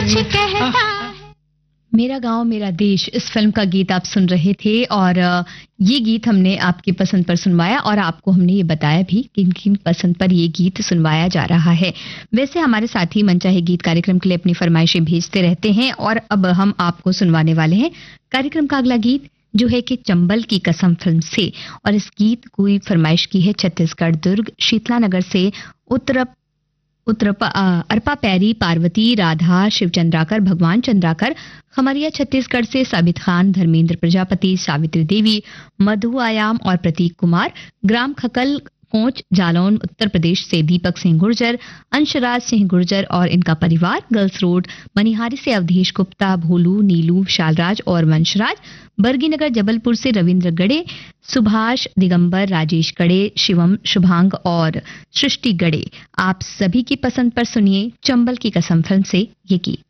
कुछ कहता है। मेरा गांव मेरा देश, इस फिल्म का गीत आप सुन रहे थे और ये गीत हमने आपकी पसंद पर सुनवाया और आपको हमने ये बताया भी किन किन पसंद पर ये गीत सुनवाया जा रहा है। वैसे हमारे साथी मनचाहे गीत कार्यक्रम के लिए अपनी फरमाइशें भेजते रहते हैं और अब हम आपको सुनवाने वाले हैं कार्यक्रम का अगला गीत, जो है कि चंबल की कसम फिल्म से। और इस गीत को फरमाइश की है छत्तीसगढ़ दुर्ग शीतला नगर से अरपा पैरी, पार्वती, राधा, शिव चंद्राकर, भगवान चंद्राकर, खमरिया छत्तीसगढ़ से साबित खान, धर्मेंद्र प्रजापति, सावित्री देवी, मधु आयाम और प्रतीक कुमार, ग्राम खकल कोंच जालौन उत्तर प्रदेश से दीपक सिंह गुर्जर, अंशराज सिंह गुर्जर और इनका परिवार, गर्ल्स रोड मनिहारी से अवधेश गुप्ता, भोलू, नीलू, शालराज और वंशराज, बरगीनगर जबलपुर से रविंद्र गड़े, सुभाष, दिगंबर, राजेश गड़े, शिवम, शुभांग और सृष्टि गड़े। आप सभी की पसंद पर सुनिए चंबल की कसम फिल्म से ये गीत।